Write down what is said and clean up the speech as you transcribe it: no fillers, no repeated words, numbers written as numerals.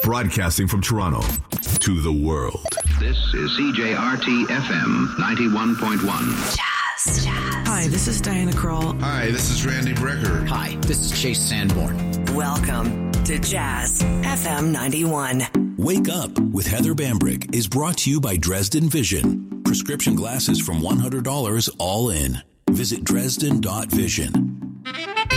Broadcasting from Toronto to the world. This is CJRT FM 91.1. Jazz. Hi, this is Diana Krall. Hi, this is Randy Brecker. Hi, this is Chase Sanborn. Welcome to Jazz FM 91. Wake Up with Heather Bambrick is brought to you by Dresden Vision. Prescription glasses from $100 all in. Visit Dresden.Vision.